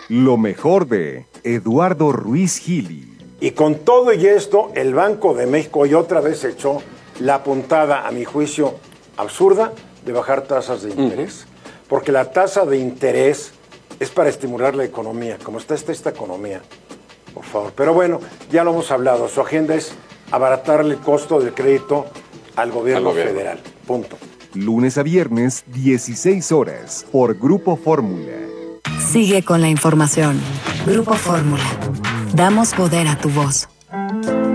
Lo mejor de Eduardo Ruiz Gili. Y con todo y esto, el Banco de México hoy otra vez echó la puntada, a mi juicio, absurda de bajar tasas de interés. Porque la tasa de interés es para estimular la economía, como está esta economía, por favor. Pero bueno, ya lo hemos hablado, su agenda es abaratarle el costo del crédito al gobierno federal. Punto. Lunes a viernes, 16 horas, por Grupo Fórmula. Sigue con la información. Grupo Fórmula. Damos poder a tu voz.